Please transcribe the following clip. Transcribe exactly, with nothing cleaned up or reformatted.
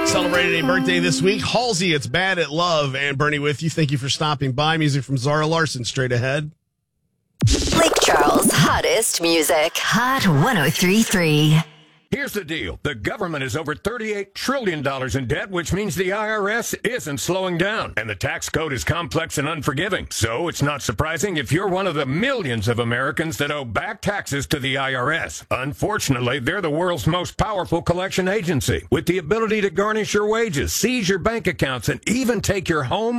Celebrating a birthday this week. Halsey, It's Bad at Love. And Bernie with you. Thank you for stopping by. Music from Zara Larson straight ahead. Lake Charles' hottest music. Hot one oh three point three. Here's the deal. The government is over thirty-eight trillion dollars in debt, which means the I R S isn't slowing down. And the tax code is complex and unforgiving. So it's not surprising if you're one of the millions of Americans that owe back taxes to the I R S. Unfortunately, they're the world's most powerful collection agency, with the ability to garnish your wages, seize your bank accounts, and even take your home